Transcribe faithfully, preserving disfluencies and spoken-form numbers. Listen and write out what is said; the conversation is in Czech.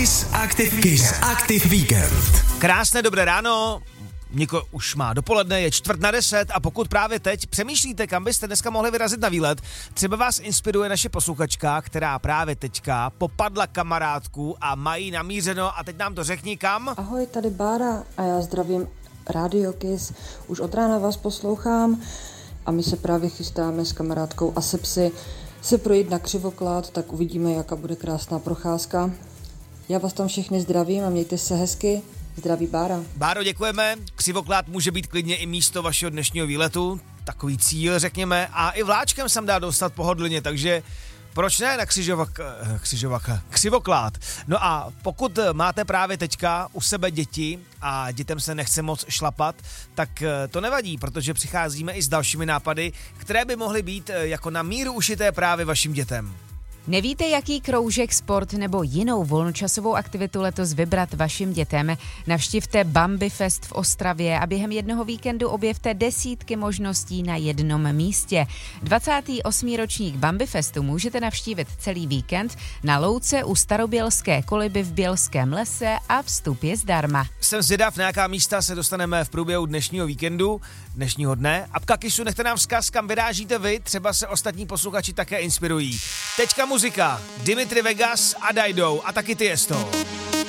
Kiss Active, Kiss Active Víkend. Krásné dobré ráno. Niko už má dopoledne, je čtvrt na deset a pokud právě teď přemýšlíte, kam byste dneska mohli vyrazit na výlet, třeba vás inspiruje naše posluchačka, která právě teďka popadla kamarádku a mají namířeno a teď nám to řekni kam. Ahoj, tady Bára a já zdravím Radio Kiss. Už od rána vás poslouchám a my se právě chystáme s kamarádkou a sepsy se projít na Křivoklát, tak uvidíme, jaká bude krásná procházka. Já vás tam všechny zdravím a mějte se hezky. Zdraví Bára. Báro, děkujeme. Křivoklát může být klidně i místo vašeho dnešního výletu. Takový cíl, řekněme. A i vláčkem jsem dá dostat pohodlně, takže proč ne na křižovak, křižovak, Křivoklát. No a pokud máte právě teďka u sebe děti a dětem se nechce moc šlapat, tak to nevadí, protože přicházíme i s dalšími nápady, které by mohly být jako na míru ušité právě vašim dětem. Nevíte, jaký kroužek, sport nebo jinou volnočasovou aktivitu letos vybrat vašim dětem? Navštivte Bambi Fest v Ostravě a během jednoho víkendu objevte desítky možností na jednom místě. dvacátý osmý ročník Bambi Festu můžete navštívit celý víkend na louce u Starobělské koliby v Bělském lese a vstup je zdarma. Jsem zvědav, na jaká místa se dostaneme v průběhu dnešního víkendu, dnešního dne. Apka Kissu, nechte nám vzkaz, kam vyrážíte vy, třeba se ostatní posluchači také inspirují. Teďka muzika, Dimitri Vegas a Dido a taky Tiesto.